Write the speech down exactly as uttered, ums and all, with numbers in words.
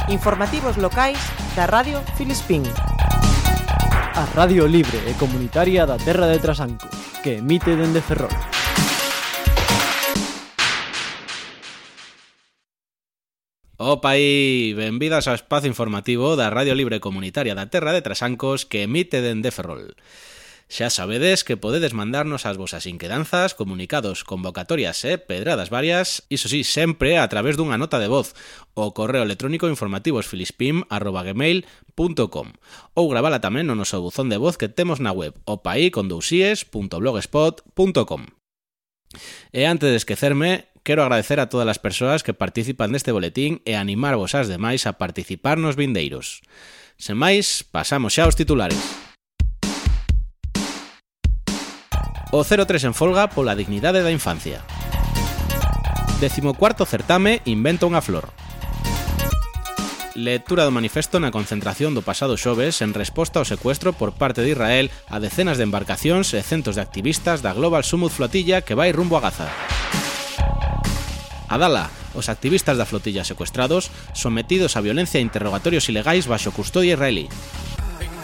Informativos locais da Radio Filispín. A Radio Libre e Comunitaria da Terra de Trasancos, que emite dende Ferrol. Opa aí, benvidas ao espazo informativo da Radio Libre Comunitaria da Terra de Trasancos que emite dende Ferrol. Xa sabedes que podedes mandarnos as vosas inquedanzas, comunicados, convocatorias e pedradas varias, iso sí, sempre a través dunha nota de voz, o correo electrónico informativosfilispim arroba gmail punto com, ou gravala tamén no noso buzón de voz que temos na web opai con dousies punto blogspot punto com. E antes de esquecerme, quero agradecer a todas as persoas que participan neste boletín e animarvos ás demais a participar nos vindeiros. Sen máis, pasamos xa aos titulares. O cero tres en folga pola dignidade da infancia. Decimocuarto certame Inventa unha flor. Lectura do manifesto na concentración do pasado xoves en resposta ao secuestro por parte de Israel a decenas de embarcacións e centos de activistas da Global Summit Flotilla que vai rumbo a Gaza. Adala, os activistas da flotilla secuestrados sometidos a violencia e interrogatorios ilegais baixo custodia israelí.